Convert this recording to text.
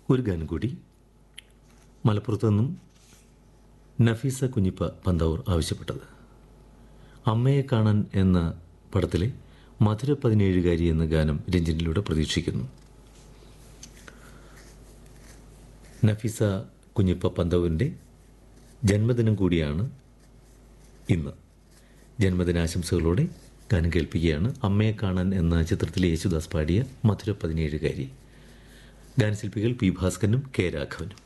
ഒരു ഗാനം കൂടി. മലപ്പുറത്തു നിന്നും നഫീസ കുഞ്ഞിപ്പ പന്തവൂർ ആവശ്യപ്പെട്ടത് അമ്മയെ കാണാൻ എന്ന പടത്തിലെ മധുര 17കാരി എന്ന ഗാനം രഞ്ജനിലൂടെ പ്രതീക്ഷിക്കുന്നു. നഫീസ കുഞ്ഞിപ്പ പന്തവൂരിൻ്റെ ജന്മദിനം കൂടിയാണ് ഇന്ന്. ജന്മദിനാശംസകളോടെ ഗാനം കേൾപ്പിക്കുകയാണ്. അമ്മയെ കാണാൻ എന്ന ചിത്രത്തിലെ യേശുദാസ് പാടിയ മധുര 17കാരി. ഗാനശില്പികൾ പി ഭാസ്കരനും കെ രാഘവനും.